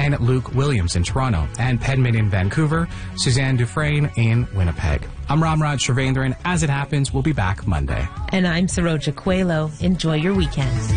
and Luke Williams in Toronto, and Pedman in Vancouver, Suzanne Dufresne in Winnipeg. I'm Ramraj Shrivendran. As it happens, we'll be back Monday. And I'm Saroja Coelho. Enjoy your weekend.